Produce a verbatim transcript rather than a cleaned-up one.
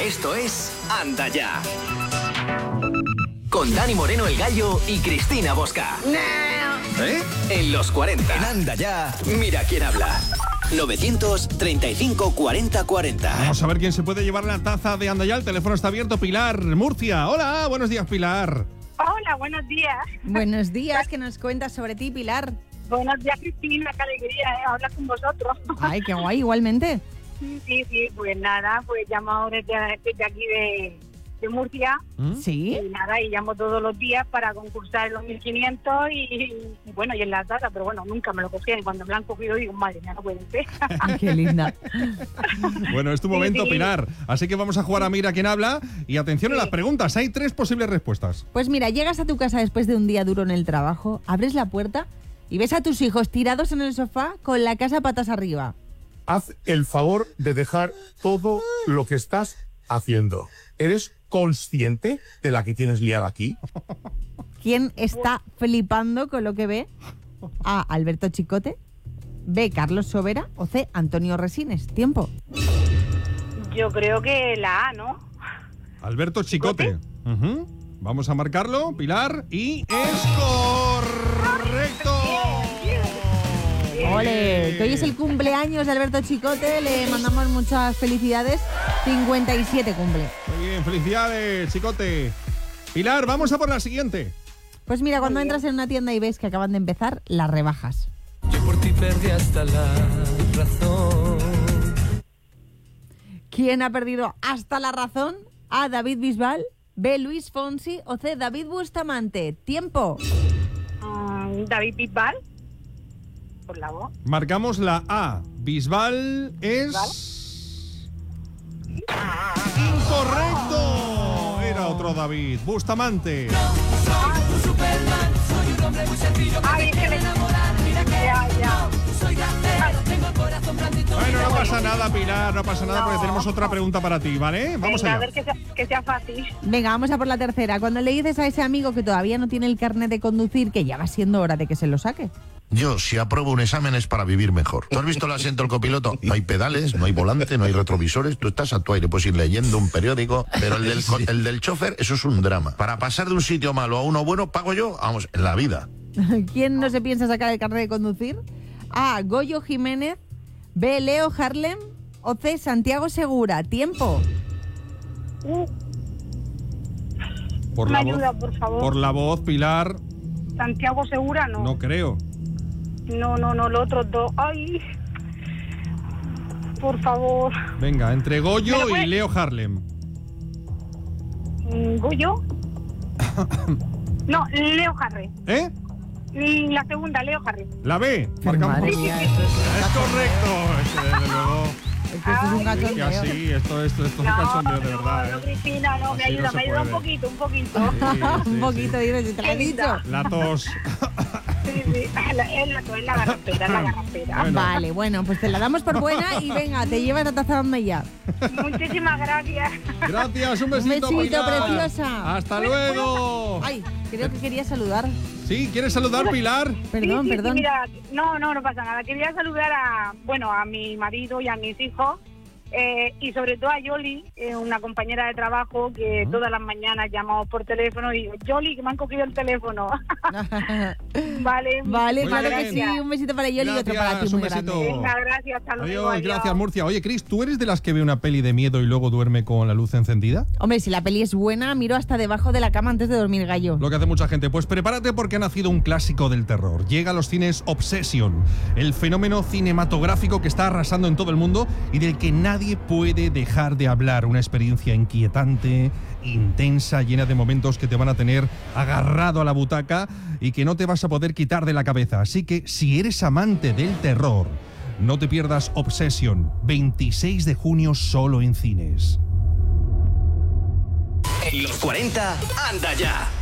Esto es Anda Ya. Con Dani Moreno el Gallo y Cristina Bosca. ¿Eh? En los cuarenta. En Anda Ya, mira quién habla. novecientos treinta y cinco cuarenta cuarenta. Vamos a ver quién se puede llevar la taza de Anda Ya. El teléfono está abierto. Pilar, Murcia. Hola, buenos días, Pilar. Hola, buenos días. Buenos días, ¿qué nos cuentas sobre ti, Pilar? Buenos días, Cristina, qué alegría ¿eh? hablar con vosotros. Ay, qué guay, igualmente. Sí, sí, pues nada, pues llamo desde, desde aquí de, de Murcia. Sí. Y nada, y llamo todos los días para concursar en los mil quinientos y, y bueno, y en la taza, pero bueno, nunca me lo cogían. Y cuando me lo han cogido digo, madre mía, no puede ser. Qué linda. Bueno, es tu momento, sí, sí. Pilar. Así que vamos a jugar a Mira quién habla. Y atención Sí. a las preguntas. Hay tres posibles respuestas. Pues mira, llegas a tu casa después de un día duro en el trabajo, abres la puerta y ves a tus hijos tirados en el sofá con la casa patas arriba. Haz el favor de dejar todo lo que estás haciendo. ¿Eres consciente de la que tienes liada aquí? ¿Quién está flipando con lo que ve? A. Alberto Chicote, B. Carlos Sobera o C. Antonio Resines. Tiempo. Yo creo que la A, ¿no? Alberto Chicote. Ujú. Vamos a marcarlo, Pilar. Y es correcto. Ole, que hoy es el cumpleaños de Alberto Chicote, le mandamos muchas felicidades. cincuenta y siete cumple. Muy bien, felicidades, Chicote. Pilar, vamos a por la siguiente. Pues mira, cuando entras en una tienda y ves que acaban de empezar, las rebajas. Yo por ti perdí hasta la razón. ¿Quién ha perdido hasta la razón? A. David Bisbal, B. Luis Fonsi o C. David Bustamante. Tiempo. Um, David Bisbal, por la voz. Marcamos la A. Bisbal es... ¡incorrecto! Era otro David. Bustamante. Ay, que le... Ya, ya. Bueno, no pasa nada, Pilar, no pasa nada, No. porque tenemos otra pregunta para ti, ¿vale? Vamos Venga, allá. a ver que sea, que sea fácil. Venga, vamos a por la tercera. Cuando le dices a ese amigo que todavía no tiene el carnet de conducir, que ya va siendo hora de que se lo saque. Yo, si apruebo un examen es para vivir mejor. ¿Tú has visto el asiento del copiloto? No hay pedales, no hay volante, no hay retrovisores. Tú estás a tu aire, puedes ir leyendo un periódico. Pero el del, el del chofer, eso es un drama. Para pasar de un sitio malo a uno bueno, pago yo, vamos, en la vida. ¿Quién no se piensa sacar el carnet de conducir? A. Goyo Jiménez, B. Leo Harlem o C. Santiago Segura. Tiempo. Uh, Por una la ayuda, voz, por favor. por la voz, Pilar, Santiago Segura, no. no creo. No, no, no, los otros dos. Ay. Por favor. Venga, entre Goyo ¿Me lo y puedes- Leo Harlem. Mm, ¿Goyo? No, Leo Harry. ¿Eh? Mm, La segunda, Leo Harry. La B. Marcamos. Madre mía, esto es, Es correcto. Es que, desde luego, es que esto es un Ay, que cachondeo. así, esto, esto, esto es un No, cachondeo, de no, verdad. no, ¿eh? Cristina, no, me Así no ayuda, se me ayuda un puede. poquito, un poquito. Sí, sí, Un poquito, sí. dime si te lo he Qué dicho. linda. La tos. Sí, sí, es la, es la, es la garrampera, es la garrampera. Bueno. Vale, bueno, pues te la damos por buena y venga, te llevas la taza donde ya. Muchísimas gracias. Gracias, un Un besito, besito, Pilar. preciosa. Hasta luego. Ay, creo que quería saludar. Sí, ¿quieres saludar, Pilar? Perdón, Sí, sí, perdón. sí, mira, no, no, no pasa nada. Quería saludar a, bueno, a mi marido y a mis hijos. Eh, y sobre todo a Yoli, eh, una compañera de trabajo que todas las mañanas llamamos por teléfono y digo, Yoli, que me han cogido el teléfono. Vale, Vale, Muy claro bien. que sí. Un besito para Yoli y otro para ti Gracias, muy un besito. grande. Venga, gracias, hasta luego. Adiós, gracias, adiós. Murcia. Oye, Cris, ¿tú eres de las que ve una peli de miedo y luego duerme con la luz encendida? Hombre, si la peli es buena, miro hasta debajo de la cama antes de dormir, Gallo. Lo que hace mucha gente. Pues prepárate porque ha nacido un clásico del terror. Llega a los cines Obsession, el fenómeno cinematográfico que está arrasando en todo el mundo y del que nadie puede dejar de hablar. Una experiencia inquietante, intensa, llena de momentos que te van a tener agarrado a la butaca y que no te vas a poder quitar de la cabeza. Así que si eres amante del terror, no te pierdas Obsession, veintiséis de junio solo en cines. En los cuarenta, Anda Ya.